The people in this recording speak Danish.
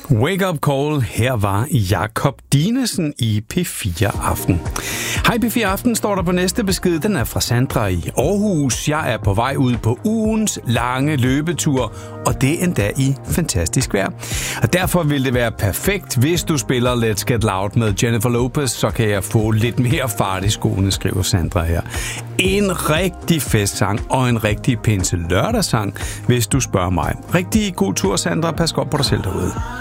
Wake Up Call. Her var Jakob Dinesen i P4 Aften. Hej P4 Aften står der på næste besked. Den er fra Sandra i Aarhus. Jeg er på vej ud på ugens lange løbetur, og det endda i fantastisk vejr. Og derfor vil det være perfekt, hvis du spiller Let's Get Loud med Jennifer Lopez, så kan jeg få lidt mere fart i skoene, skriver Sandra her. En rigtig festsang og en rigtig pinse lørdagssang, hvis du spørger mig. Rigtig god tur, Sandra. Pas godt på dig selv derude.